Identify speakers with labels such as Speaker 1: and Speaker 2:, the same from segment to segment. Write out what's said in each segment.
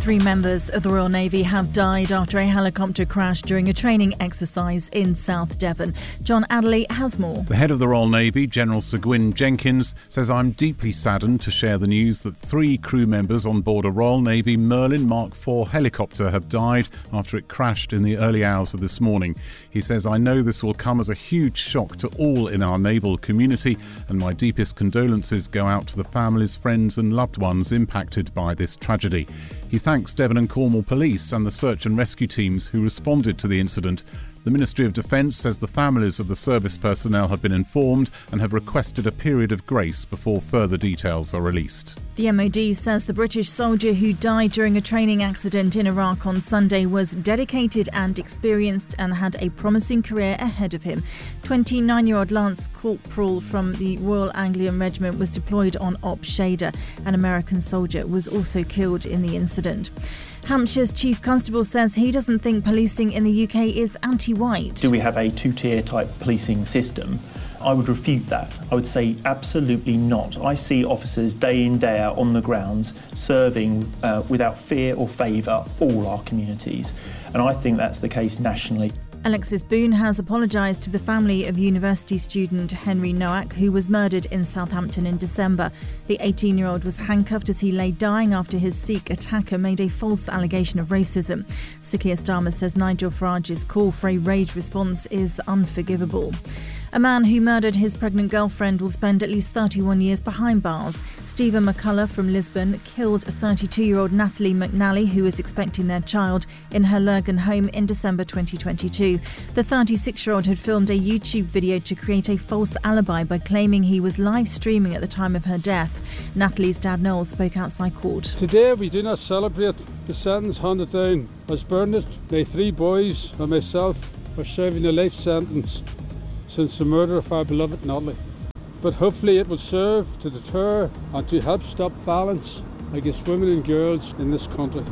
Speaker 1: 3 members of the Royal Navy have died after a helicopter crash during a training exercise in South Devon. John Adderley has more.
Speaker 2: The head of the Royal Navy, General Sir Gwyn Jenkins, says, "I'm deeply saddened to share the news that 3 crew members on board a Royal Navy Merlin Mark IV helicopter have died after it crashed in the early hours of this morning." He says, "I know this will come as a huge shock to all in our naval community, and my deepest condolences go out to the families, friends and loved ones impacted by this tragedy." He thanks Devon and Cornwall Police and the search and rescue teams who responded to the incident. The Ministry of Defence says the families of the service personnel have been informed and have requested a period of grace before further details are released.
Speaker 1: The MOD says the British soldier who died during a training accident in Iraq on Sunday was dedicated and experienced and had a promising career ahead of him. 29-year-old Lance Corporal from the Royal Anglian Regiment was deployed on Op Shader. An American soldier was also killed in the incident. Hampshire's Chief Constable says he doesn't think policing in the UK is anti-white.
Speaker 3: Do we have a 2-tier type policing system? I would refute that. I would say absolutely not. I see officers day in, day out on the grounds serving without fear or favour all our communities. And I think that's the case nationally.
Speaker 1: Alexis Boone has apologised to the family of university student Henry Nowak, who was murdered in Southampton in December. The 18-year-old was handcuffed as he lay dying after his Sikh attacker made a false allegation of racism. Sir Keir Starmer says Nigel Farage's call for a rage response is unforgivable. A man who murdered his pregnant girlfriend will spend at least 31 years behind bars. Stephen McCullough from Lisbon killed 32-year-old Natalie McNally, who was expecting their child, in her Lurgan home in December 2022. The 36-year-old had filmed a YouTube video to create a false alibi by claiming he was live streaming at the time of her death. Natalie's dad Noel spoke outside court.
Speaker 4: Today we do not celebrate the sentence handed down as Bernard. My 3 boys and myself are serving a life sentence since the murder of our beloved Natalie. But hopefully it will serve to deter and to help stop violence against women and girls in this country.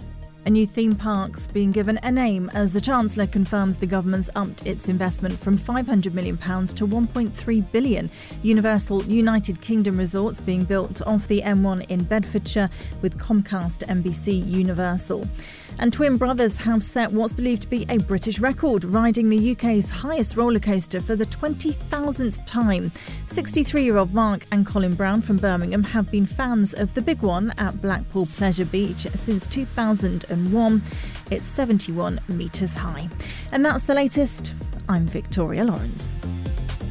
Speaker 1: A new theme park's being given a name as the Chancellor confirms the government's upped its investment from £500 million to £1.3 billion. Universal United Kingdom resorts being built off the M1 in Bedfordshire with Comcast NBC Universal. And twin brothers have set what's believed to be a British record, riding the UK's highest roller coaster for the 20,000th time. 63-year-old Mark and Colin Brown from Birmingham have been fans of the big one at Blackpool Pleasure Beach since 2001. It's 71 metres high. And that's the latest. I'm Victoria Lawrence.